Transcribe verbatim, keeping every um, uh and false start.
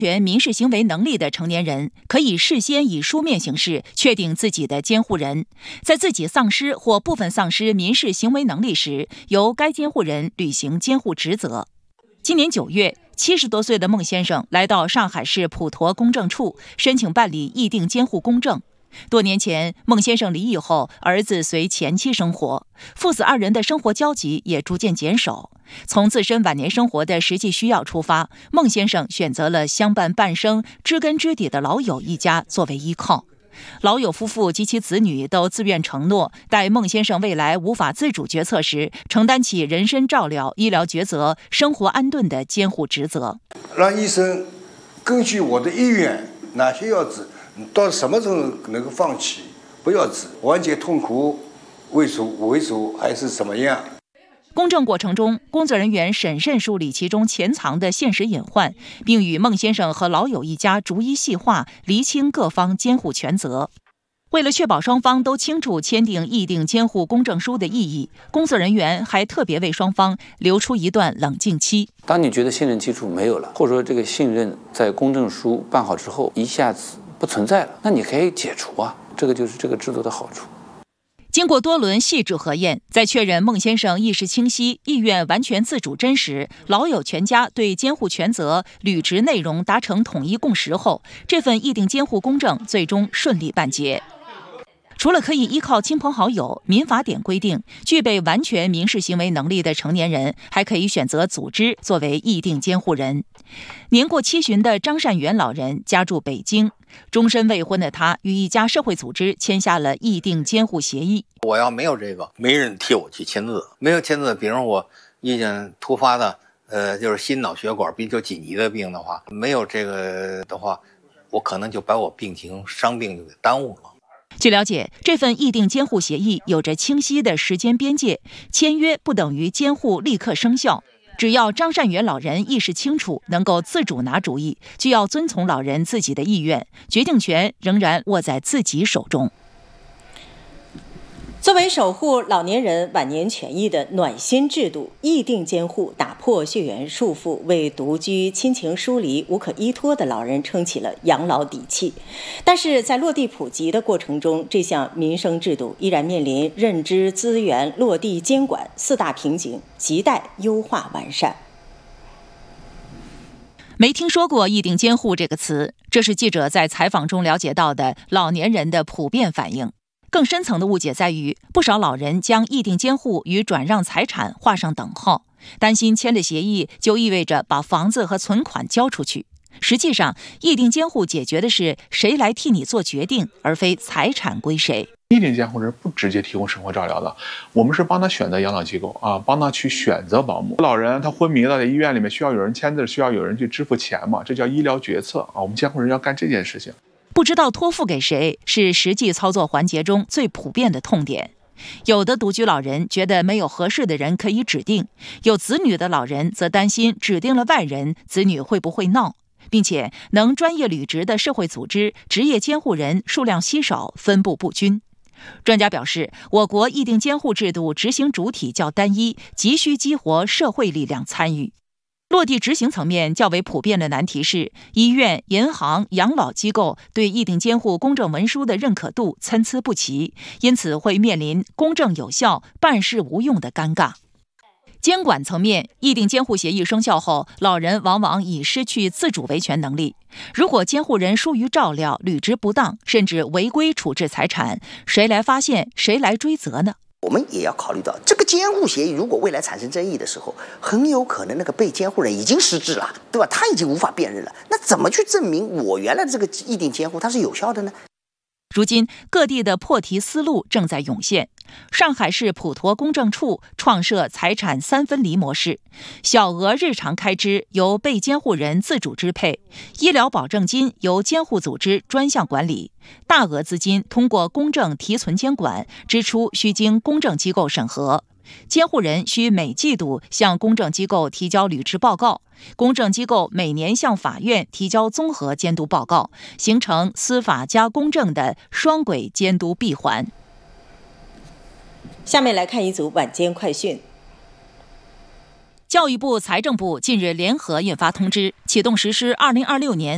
权民事行为能力的成年人可以事先以书面形式确定自己的监护人，在自己丧失或部分丧失民事行为能力时，由该监护人履行监护职责。今年九月，七十多岁的孟先生来到上海市普陀公证处申请办理议定监护公证。多年前，孟先生离异后，儿子随前妻生活，父子二人的生活交集也逐渐减少。从自身晚年生活的实际需要出发，孟先生选择了相伴半生、知根知底的老友一家作为依靠。老友夫妇及其子女都自愿承诺，待孟先生未来无法自主决策时，承担起人身照料、医疗抉择、生活安顿的监护职责。 让医生根据我的意愿，哪些要治，到什么时候能够放弃，不要治，缓解痛苦为主为主还是怎么样？ 公证过程中，工作人员审慎梳理其中潜藏的现实隐患，并与孟先生和老友一家逐一细化，厘清各方监护权责。为了确保双方都清楚签订议定监护公证书的意义，工作人员还特别为双方留出一段冷静期。 当你觉得信任基础没有了，或者说这个信任在公证书办好之后一下子不存在了，那你可以解除啊，这个就是这个制度的好处。 经过多轮细致核验，在确认孟先生意识清晰、意愿完全自主真实，老友全家对监护权责、履职内容达成统一共识后，这份议定监护公证最终顺利办结。除了可以依靠亲朋好友，民法典规定，具备完全民事行为能力的成年人还可以选择组织作为议定监护人。年过七旬的张善元老人家住北京，终身未婚的他与一家社会组织签下了议定监护协议。 我要没有这个，没人替我去签字，没有签字，比如我遇见突发的，呃，就是心脑血管比较紧急的病的话，没有这个的话，我可能就把我病情伤病就给耽误了。 据了解，这份议定监护协议有着清晰的时间边界，签约不等于监护立刻生效。只要张善元老人意识清楚，能够自主拿主意，就要遵从老人自己的意愿，决定权仍然握在自己手中。 作为守护老年人晚年权益的暖心制度，议定监护打破血缘束缚，为独居、亲情疏离、无可依托的老人撑起了养老底气。但是在落地普及的过程中，这项民生制度依然面临认知、资源、落地、监管四大瓶颈，亟待优化完善。 没听说过议定监护这个词，这是记者在采访中了解到的老年人的普遍反应。更深层的误解在于，不少老人将议定监护与转让财产画上等号，担心签了协议就意味着把房子和存款交出去。实际上，议定监护解决的是谁来替你做决定，而非财产归谁。 议定监护人不直接提供生活照料的，我们是帮他选择养老机构啊，帮他去选择保姆。老人他昏迷了，在医院里面需要有人签字，需要有人去支付钱嘛，这叫医疗决策啊。我们监护人要干这件事情。 不知道托付给谁是实际操作环节中最普遍的痛点。有的独居老人觉得没有合适的人可以指定，有子女的老人则担心指定了外人，子女会不会闹，并且能专业履职的社会组织职业监护人数量稀少，分布不均。专家表示，我国议定监护制度执行主体较单一，急需激活社会力量参与。落地执行层面较为普遍的难题是，医院、银行、养老机构对议定监护公证文书的认可度参差不齐，因此会面临公证有效、办事无用的尴尬。监管层面，议定监护协议生效后，老人往往已失去自主维权能力。如果监护人疏于照料、履职不当，甚至违规处置财产，谁来发现，谁来追责呢？ 我们也要考虑到，这个监护协议如果未来产生争议的时候，很有可能那个被监护人已经失智了，对吧？他已经无法辨认了。那怎么去证明我原来的这个议定监护它是有效的呢？ 如今，各地的破题思路正在涌现。上海市普陀公证处创设财产三分离模式，小额日常开支由被监护人自主支配，医疗保证金由监护组织专项管理，大额资金通过公证提存监管，支出需经公证机构审核。监护人需每季度向公证机构提交履职报告，公证机构每年向法院提交综合监督报告，形成司法加公证的双轨监督闭环。 下面来看一组晚间快讯。 教育部、财政部近日联合印发通知，启动实施二零二六年